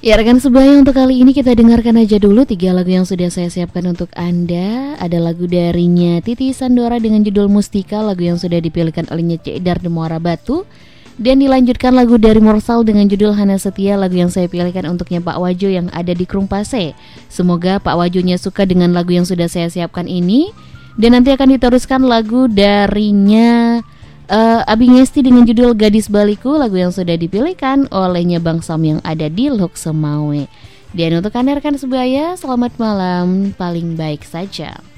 Ya rekan sebaya, untuk kali ini kita dengarkan aja dulu 3 lagu yang sudah saya siapkan untuk Anda. Ada lagu darinya Titi Sandora dengan judul Mustika, lagu yang sudah dipilihkan olehnya Cedar de Muara Batu. Dan dilanjutkan lagu dari Morsal dengan judul Hana Setia, lagu yang saya pilihkan untuknya Pak Wajo yang ada di Krumpase. Semoga Pak Wajonya suka dengan lagu yang sudah saya siapkan ini. Dan nanti akan diteruskan lagu darinya Abi Ngesti dengan judul Gadis Baliku, lagu yang sudah dipilihkan olehnya Bang Sam yang ada di Lok Semawe. Dan untuk Anda rekan sebaya, selamat malam, paling baik saja.